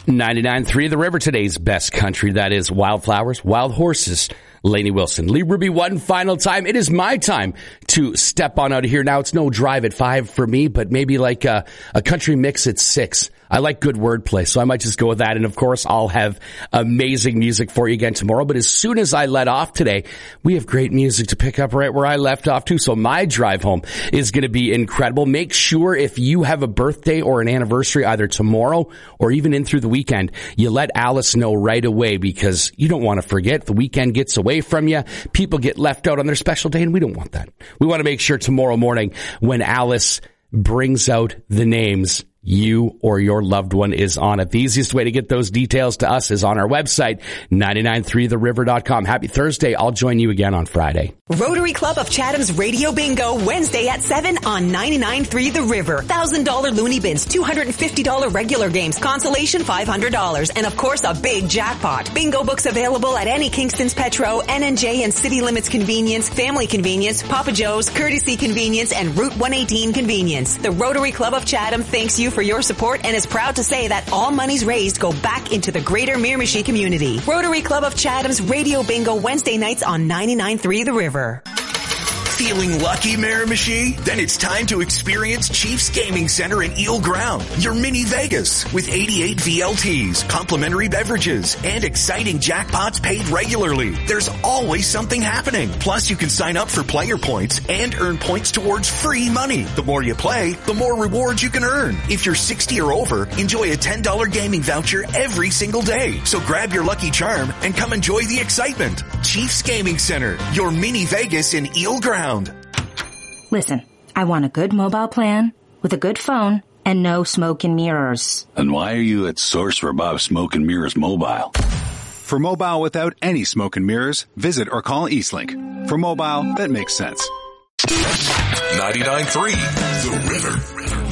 99.3 The River, today's best country. That is Wildflowers, Wild Horses, Lainey Wilson. Lee Ruby, one final time. It is my time to step on out of here. Now, it's no drive at 5 for me, but maybe like a country mix at 6. I like good wordplay, so I might just go with that. And of course, I'll have amazing music for you again tomorrow. But as soon as I let off today, we have great music to pick up right where I left off too. So my drive home is going to be incredible. Make sure if you have a birthday or an anniversary either tomorrow or even in through the weekend, you let Alice know right away, because you don't want to forget. The weekend gets away from you. People get left out on their special day, and we don't want that. We want to make sure tomorrow morning when Alice brings out the names, you or your loved one is on it. The easiest way to get those details to us is on our website, 993theriver.com. Happy Thursday. I'll join you again on Friday. Rotary Club of Chatham's Radio Bingo, Wednesday at 7 on 99.3 The River. $1,000 loony bins, $250 regular games, consolation $500, and of course a big jackpot. Bingo books available at any Kingston's Petro, NNJ and City Limits Convenience, Family Convenience, Papa Joe's, Courtesy Convenience, and Route 118 Convenience. The Rotary Club of Chatham thanks you for your support and is proud to say that all monies raised go back into the greater Miramichi community. Rotary Club of Chatham's Radio Bingo, Wednesday nights on 99.3 The River. Feeling lucky, Miramichi? Then it's time to experience Chiefs Gaming Center in Eel Ground, your mini Vegas, with 88 VLTs, complimentary beverages, and exciting jackpots paid regularly. There's always something happening. Plus, you can sign up for player points and earn points towards free money. The more you play, the more rewards you can earn. If you're 60 or over, enjoy a $10 gaming voucher every single day. So grab your lucky charm and come enjoy the excitement. Chiefs Gaming Center, your mini Vegas in Eel Ground. Listen, I want a good mobile plan with a good phone and no smoke and mirrors. And why are you at Source for Bob Smoke and Mirrors Mobile? For mobile without any smoke and mirrors, visit or call Eastlink. For mobile that makes sense. 99.3 The River.